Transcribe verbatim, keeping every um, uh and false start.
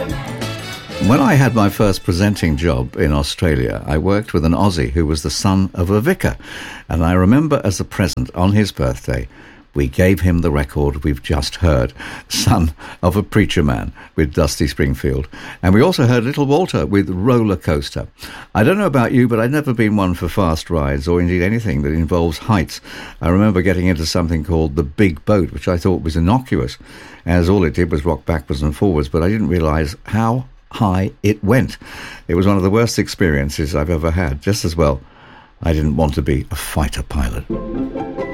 When I had my first presenting job in Australia, I worked with an Aussie who was the son of a vicar. And I remember as a present on his birthday, we gave him the record we've just heard, Son of a Preacher Man, with Dusty Springfield. And we also heard Little Walter with Roller Coaster. I don't know about you, but I've never been one for fast rides or indeed anything that involves heights. I remember getting into something called the Big Boat, which I thought was innocuous, as all it did was rock backwards and forwards, but I didn't realise how high it went. It was one of the worst experiences I've ever had. Just as well, I didn't want to be a fighter pilot.